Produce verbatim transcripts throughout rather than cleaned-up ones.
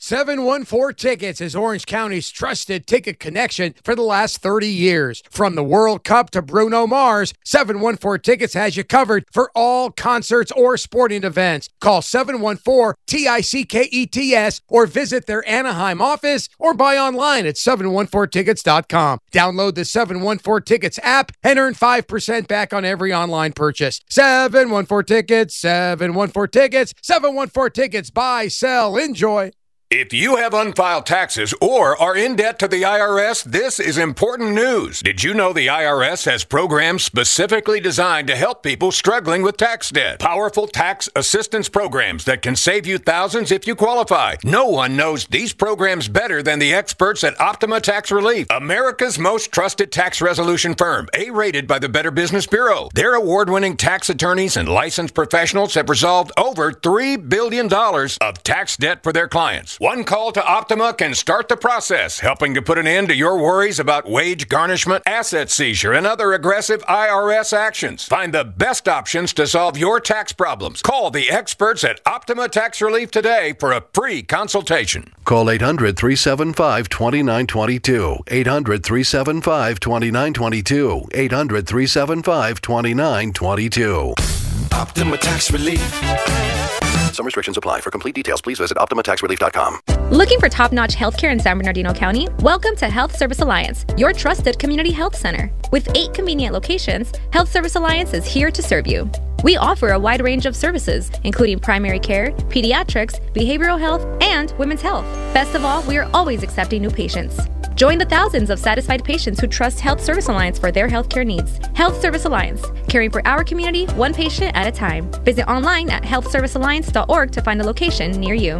seven one four Tickets is Orange County's trusted ticket connection for the last thirty years. From the World Cup to Bruno Mars, seven one four Tickets has you covered for all concerts or sporting events. Call seven one four T I C K E T S or visit their Anaheim office or buy online at seven one four tickets dot com. Download the seven one four Tickets app and earn five percent back on every online purchase. seven one four Tickets, seven one four Tickets, seven one four Tickets. Buy, sell, enjoy. If you have unfiled taxes or are in debt to the I R S, this is important news. Did you know the I R S has programs specifically designed to help people struggling with tax debt? Powerful tax assistance programs that can save you thousands if you qualify. No one knows these programs better than the experts at Optima Tax Relief, America's most trusted tax resolution firm, A-rated by the Better Business Bureau. Their award-winning tax attorneys and licensed professionals have resolved over three billion dollars of tax debt for their clients. One call to Optima can start the process, helping to put an end to your worries about wage garnishment, asset seizure, and other aggressive I R S actions. Find the best options to solve your tax problems. Call the experts at Optima Tax Relief today for a free consultation. Call eight hundred, three seven five, two nine two two. eight hundred, three seven five, two nine two two. eight hundred, three seven five, two nine two two. Optima Tax Relief. Some restrictions apply. For complete details, please visit optima tax relief dot com. Looking for top-notch healthcare in San Bernardino County? Welcome to Health Service Alliance, your trusted community health center. With eight convenient locations, Health Service Alliance is here to serve you. We offer a wide range of services, including primary care, pediatrics, behavioral health, and women's health. Best of all, we are always accepting new patients. Join the thousands of satisfied patients who trust Health Service Alliance for their healthcare needs. Health Service Alliance, caring for our community one patient at a time. Visit online at health service alliance dot org to find a location near you.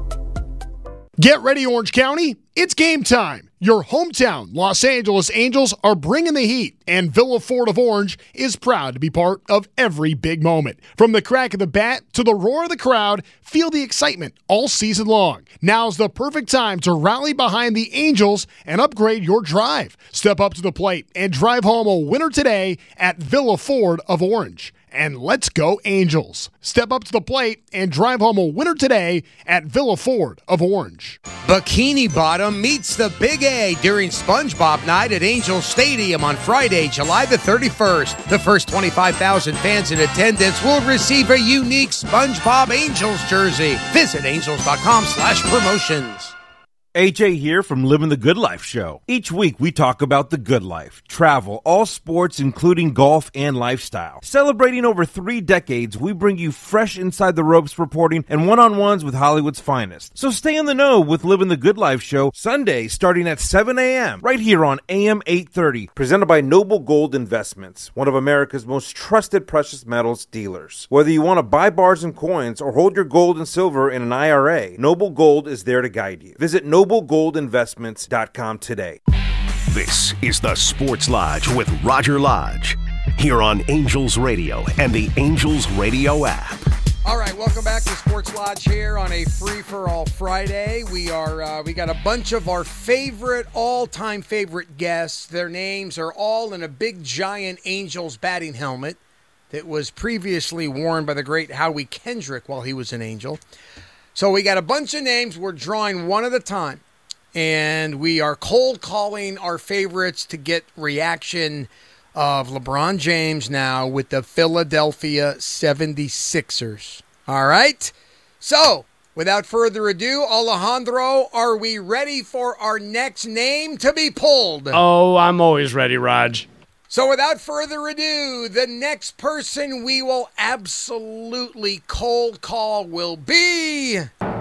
Get ready, Orange County. It's game time. Your hometown Los Angeles Angels are bringing the heat, and Villa Ford of Orange is proud to be part of every big moment. From the crack of the bat to the roar of the crowd, feel the excitement all season long. Now's the perfect time to rally behind the Angels and upgrade your drive. Step up to the plate and drive home a winner today at Villa Ford of Orange. And let's go Angels. Step up to the plate and drive home a winner today at Villa Ford of Orange. Bikini Bottom meets the Big A during SpongeBob Night at Angels Stadium on Friday, July the thirty-first. The first twenty-five thousand fans in attendance will receive a unique SpongeBob Angels jersey. Visit angels dot com slash promotions. A J here from Living the Good Life Show. Each week we talk about the good life, travel, all sports including golf and lifestyle. Celebrating over three decades, we bring you fresh inside the ropes reporting and one-on-ones with Hollywood's finest. So stay in the know with Living the Good Life Show, Sunday starting at seven a.m. right here on A M eight thirty, presented by Noble Gold Investments, one of America's most trusted precious metals dealers. Whether you want to buy bars and coins or hold your gold and silver in an I R A, Noble Gold is there to guide you. Visit Noble noble gold investments dot com today. This is the Sports Lodge with Roger Lodge, here on Angels Radio and the Angels Radio app. All right, welcome back to Sports Lodge here on a free-for-all Friday. We are uh, we got a bunch of our favorite, all-time favorite guests. Their names are all in a big, giant Angels batting helmet that was previously worn by the great Howie Kendrick while he was an Angel. So we got a bunch of names. We're drawing one at a time. And we are cold calling our favorites to get reaction of LeBron James now with the Philadelphia seventy-sixers. All right? So, without further ado, Alejandro, are we ready for our next name to be pulled? Oh, I'm always ready, Raj. So without further ado, the next person we will absolutely cold call will be...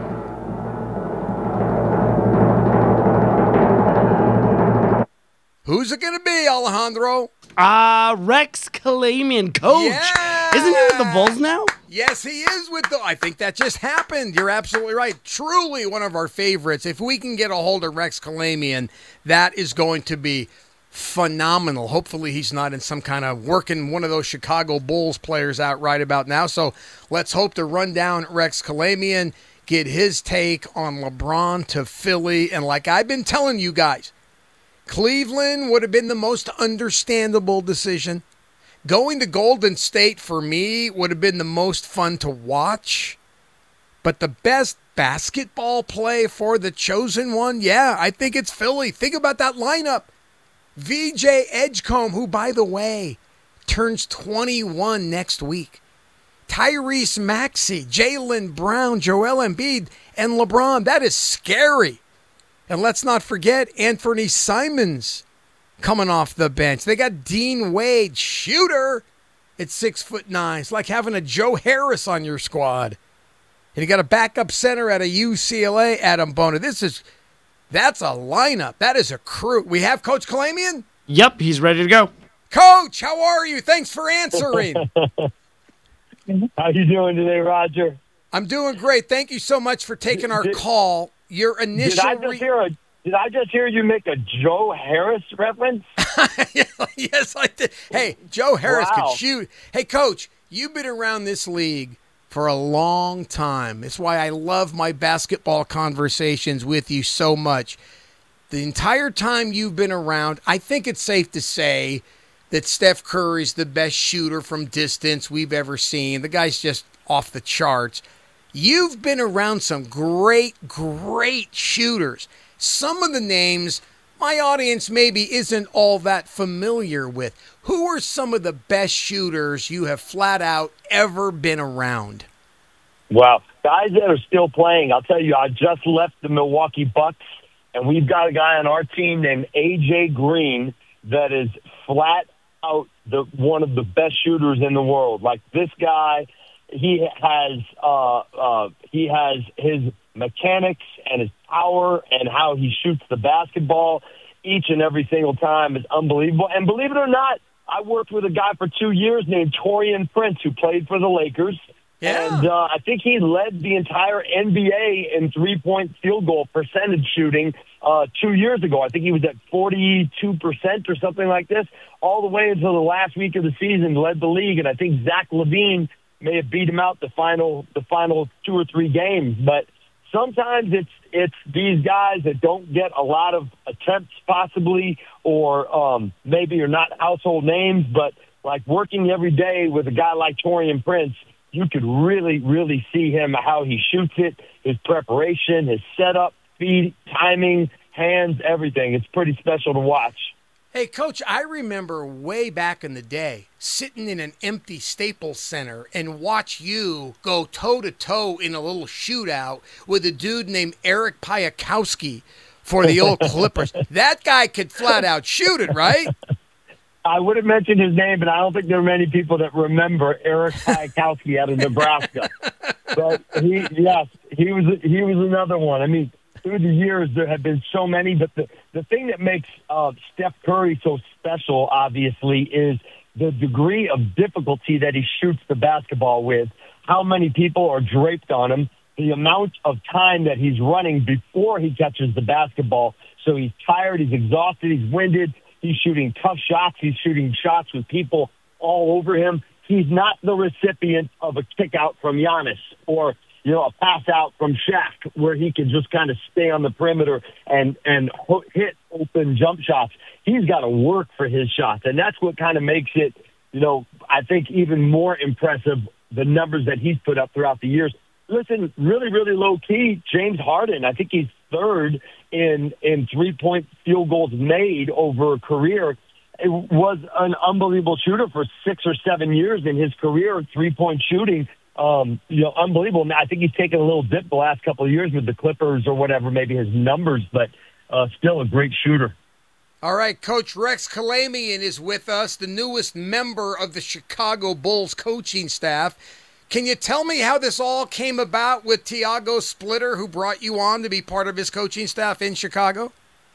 Who's it going to be, Alejandro? Ah, uh, Rex Kalamian, coach. Yeah. Isn't he with the Bulls now? Yes, he is with the... I think that just happened. You're absolutely right. Truly one of our favorites. If we can get a hold of Rex Kalamian, that is going to be... phenomenal. Hopefully he's not in some kind of working one of those Chicago Bulls players out right about now. So let's hope to run down Rex Kalamian, get his take on LeBron to Philly. And like I've been telling you guys, Cleveland would have been the most understandable decision. Going to Golden State for me would have been the most fun to watch. But the best basketball play for the chosen one, yeah, I think it's Philly. Think about that lineup. V J Edgecombe, who, by the way, turns twenty-one next week. Tyrese Maxey, Jaylen Brown, Joel Embiid, and LeBron. That is scary. And let's not forget Anthony Simons coming off the bench. They got Dean Wade, shooter, at six foot nine. It's like having a Joe Harris on your squad. And you got a backup center at a U C L A, Adam Bona. This is, that's a lineup. That is a crew. We have Coach Kalamian? Yep, he's ready to go. Coach, how are you? Thanks for answering. How you doing today, Roger? I'm doing great. Thank you so much for taking our did, call. Your initial. Did I just re- hear a? Did I just hear you make a Joe Harris reference? Yes, I did. Hey, Joe Harris Wow. could shoot. Hey, Coach, you've been around this league for a long time. It's why I love my basketball conversations with you so much. The entire time you've been around, I think it's safe to say that Steph Curry's the best shooter from distance we've ever seen. The guy's just off the charts. You've been around some great, great shooters. Some of the names my audience maybe isn't all that familiar with. Who are some of the best shooters you have flat out ever been around? Well, guys that are still playing, I'll tell you, I just left the Milwaukee Bucks, and we've got a guy on our team named A J Green that is flat out the one of the best shooters in the world. Like this guy, he has uh, uh, he has his mechanics and his power and how he shoots the basketball each and every single time is unbelievable. And believe it or not, I worked with a guy for two years named Torian Prince who played for the Lakers. Yeah. And uh, I think he led the entire N B A in three-point field goal percentage shooting uh, two years ago. I think he was at forty-two percent or something like this, all the way until the last week of the season, led the league. And I think Zach LaVine may have beat him out the final the final two or three games. But sometimes it's it's these guys that don't get a lot of attempts possibly, or um, maybe are not household names, but like working every day with a guy like Torian Prince, you could really, really see him, how he shoots it, his preparation, his setup, feet, timing, hands, everything. It's pretty special to watch. Hey, Coach, I remember way back in the day sitting in an empty Staples Center and watch you go toe-to-toe in a little shootout with a dude named Eric Piakowski for the old Clippers. That guy could flat out shoot it, right? I would have mentioned his name, but I don't think there are many people that remember Eric Piakowski out of Nebraska. But he, yes, he was he was another one. I mean, through the years, there have been so many, but the, the thing that makes uh, Steph Curry so special, obviously, is the degree of difficulty that he shoots the basketball with, how many people are draped on him, the amount of time that he's running before he catches the basketball. So he's tired, he's exhausted, he's winded, he's shooting tough shots, he's shooting shots with people all over him. He's not the recipient of a kick out from Giannis or, you know, a pass out from Shaq where he can just kind of stay on the perimeter and, and hit open jump shots. He's got to work for his shots. And that's what kind of makes it, you know, I think even more impressive, the numbers that he's put up throughout the years. Listen, really, really low key, James Harden, I think he's third in, in three-point field goals made over a career. It was an unbelievable shooter for six or seven years in his career, three-point shooting. Um, you know, unbelievable. Now, I think he's taken a little dip the last couple of years with the Clippers or whatever, maybe his numbers, but uh, still a great shooter. All right, Coach Rex Kalamian is with us, the newest member of the Chicago Bulls coaching staff. Can you tell me how this all came about with Tiago Splitter, who brought you on to be part of his coaching staff in Chicago?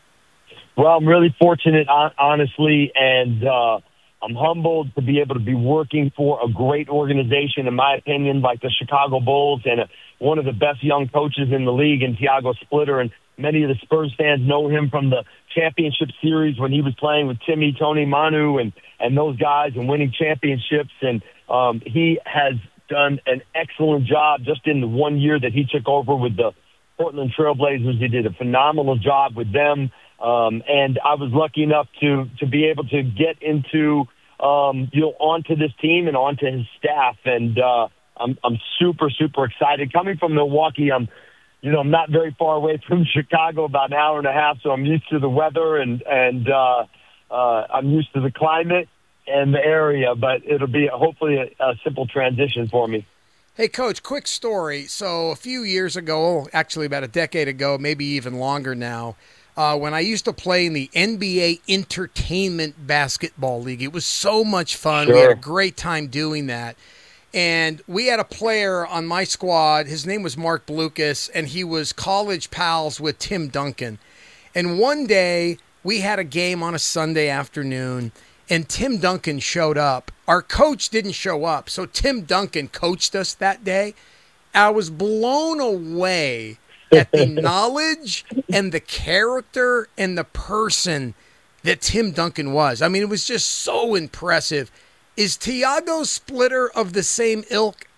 Well, I'm really fortunate, honestly, and uh, I'm humbled to be able to be working for a great organization, in my opinion, like the Chicago Bulls, and a, one of the best young coaches in the league, in Tiago Splitter. And many of the Spurs fans know him from the championship series when he was playing with Timmy, Tony, Manu, and, and those guys and winning championships. And um, he has done an excellent job just in the one year that he took over with the Portland Trailblazers. He did a phenomenal job with them. Um, and I was lucky enough to, to be able to get into, um, you know, onto this team and onto his staff. And, uh, I'm I'm super super excited. Coming from Milwaukee, I'm you know I'm not very far away from Chicago, about an hour and a half, so I'm used to the weather and and uh, uh, I'm used to the climate and the area. But it'll be hopefully a, a simple transition for me. Hey, Coach, quick story. So a few years ago, actually about a decade ago, maybe even longer now, uh, when I used to play in the N B A Entertainment Basketball League, it was so much fun. Sure. We had a great time doing that. And we had a player on my squad. His name was Mark Blucas, and he was college pals with Tim Duncan. And one day, we had a game on a Sunday afternoon, and Tim Duncan showed up. Our coach didn't show up, so Tim Duncan coached us that day. I was blown away at the knowledge and the character and the person that Tim Duncan was. I mean, it was just so impressive. Is Tiago Splitter of the same ilk?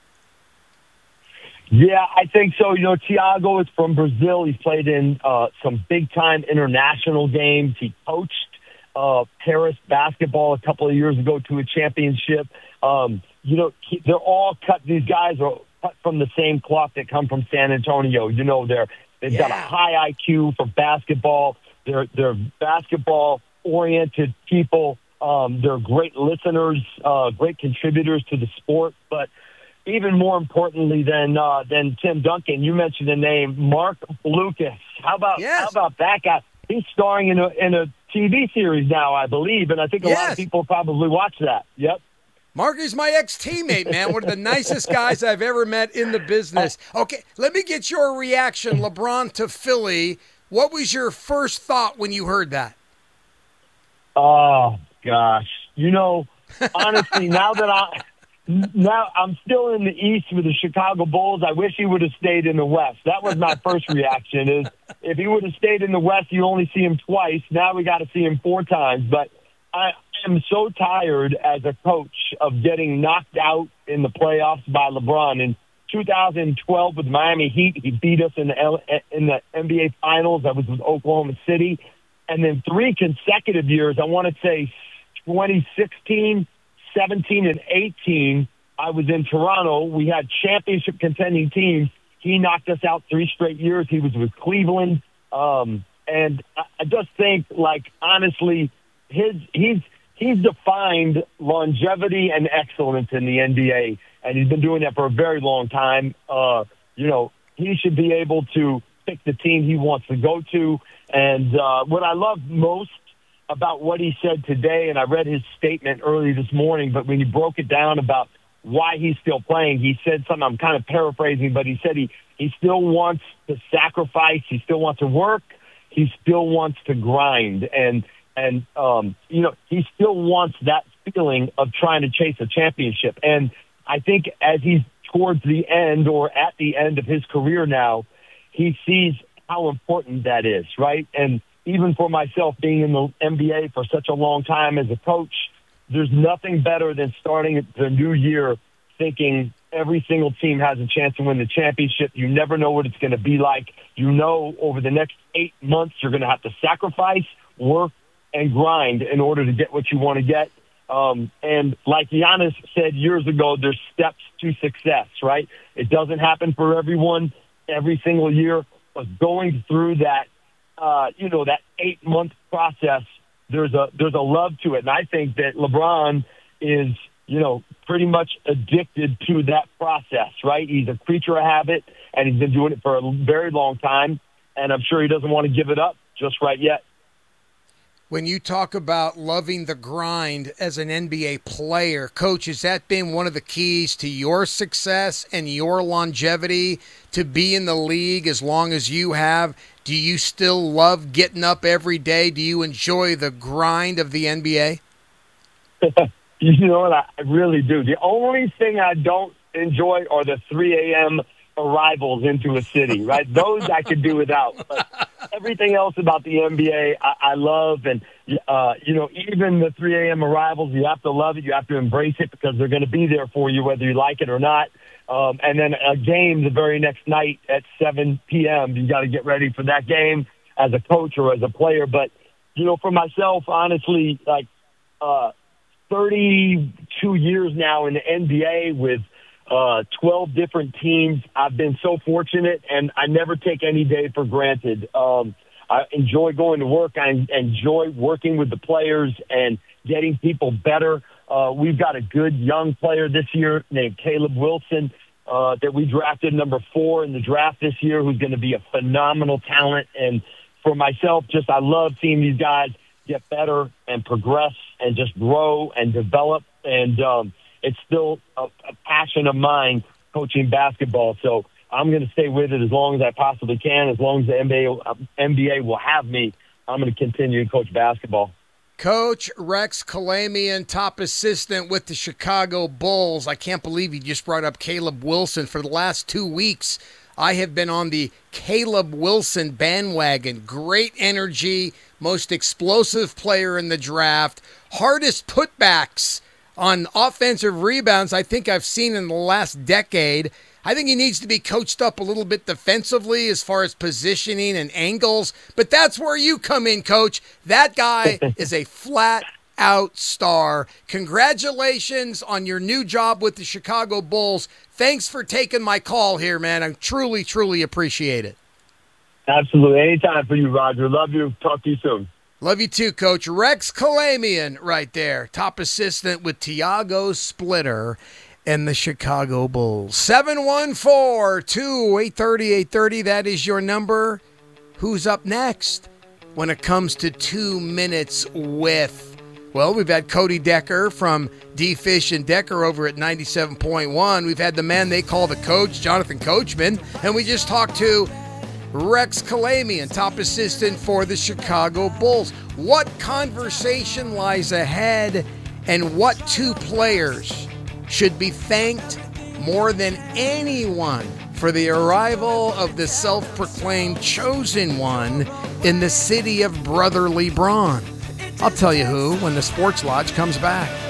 Yeah, I think so. You know, Tiago is from Brazil. He's played in uh, some big-time international games. He coached Uh, Paris basketball a couple of years ago to a championship. Um, you know, they're all cut. These guys are cut from the same cloth that come from San Antonio. You know, they're they've yeah. got a high I Q for basketball. They're they're basketball oriented people. Um, they're great listeners, uh, great contributors to the sport. But even more importantly than uh, than Tim Duncan, you mentioned the name Mark Blucas. How about yes. how about that guy? He's starring in a in a T V series now, I believe, and I think a yes. lot of people probably watch that. Yep. Mark is my ex-teammate, man. One of the nicest guys I've ever met in the business. Okay, let me get your reaction, LeBron to Philly. What was your first thought when you heard that? Oh, gosh. You know, honestly, now that I... Now, I'm still in the East with the Chicago Bulls. I wish he would have stayed in the West. That was my first reaction is if he would have stayed in the West, you only see him twice. Now we got to see him four times. But I am so tired as a coach of getting knocked out in the playoffs by LeBron. In two thousand twelve with Miami Heat, he beat us in the L- in the N B A Finals. That was with Oklahoma City. And then three consecutive years, I want to say twenty sixteen, seventeen and eighteen, I was in Toronto. We had championship contending teams. He knocked us out three straight years. He was with Cleveland. Um, and I, I just think, like, honestly, his he's he's defined longevity and excellence in the N B A, and he's been doing that for a very long time. Uh, you know, he should be able to pick the team he wants to go to. And uh, what I love most about what he said today, and I read his statement early this morning, but when he broke it down about why he's still playing, he said something, I'm kind of paraphrasing, but he said he, he still wants to sacrifice, he still wants to work, he still wants to grind, and, and um, you know, he still wants that feeling of trying to chase a championship. And I think as he's towards the end or at the end of his career now, he sees how important that is, right? And even for myself, being in the N B A for such a long time as a coach, there's nothing better than starting the new year thinking every single team has a chance to win the championship. You never know what it's going to be like. You know over the next eight months you're going to have to sacrifice, work, and grind in order to get what you want to get. Um, and like Giannis said years ago, there's steps to success, right? It doesn't happen for everyone every single year, but going through that, Uh, you know, that eight-month process, there's a there's a love to it. And I think that LeBron is, you know, pretty much addicted to that process, right? He's a creature of habit, and he's been doing it for a very long time, and I'm sure he doesn't want to give it up just right yet. When you talk about loving the grind as an N B A player, Coach, has that been one of the keys to your success and your longevity to be in the league as long as you have? Do you still love getting up every day? Do you enjoy the grind of the N B A? You know what? I really do. The only thing I don't enjoy are the three a.m. arrivals into a city, right? Those I could do without. But everything else about the N B A, I, I love. And, uh, you know, even the three a.m. arrivals, you have to love it. You have to embrace it because they're going to be there for you whether you like it or not. Um, and then a game the very next night at seven p.m., you got to get ready for that game as a coach or as a player. But, you know, for myself, honestly, like uh, thirty-two years now in the N B A with uh, twelve different teams. I've been so fortunate, and I never take any day for granted. Um, I enjoy going to work. I enjoy working with the players and getting people better. Uh, we've got a good young player this year named Caleb Wilson uh, that we drafted number four in the draft this year, who's going to be a phenomenal talent. And for myself, just I love seeing these guys get better and progress and just grow and develop. And um, it's still a, a passion of mine coaching basketball. So I'm going to stay with it as long as I possibly can. As long as the N B A, N B A will have me, I'm going to continue to coach basketball. Coach Rex Kalamian, top assistant with the Chicago Bulls. I can't believe you just brought up Caleb Wilson. For the last two weeks, I have been on the Caleb Wilson bandwagon. Great energy, most explosive player in the draft, hardest putbacks on offensive rebounds I think I've seen in the last decade. I think he needs to be coached up a little bit defensively as far as positioning and angles, but that's where you come in, Coach. That guy is a flat-out star. Congratulations on your new job with the Chicago Bulls. Thanks for taking my call here, man. I truly, truly appreciate it. Absolutely. Anytime for you, Roger. Love you. Talk to you soon. Love you too, Coach. Rex Kalamian right there, top assistant with Tiago Splitter and the Chicago Bulls. seven one four, two, eight three zero, eight three zero, that is your number. Who's up next when it comes to two minutes with? Well, we've had Cody Decker from D-Fish and Decker over at ninety-seven point one. We've had the man they call the coach, Jonathan Coachman, and we just talked to Rex Kalamian, top assistant for the Chicago Bulls. What conversation lies ahead, and what two players should be thanked more than anyone for the arrival of the self-proclaimed chosen one in the city of brotherly brawn? I'll tell you who when the Sports Lodge comes back.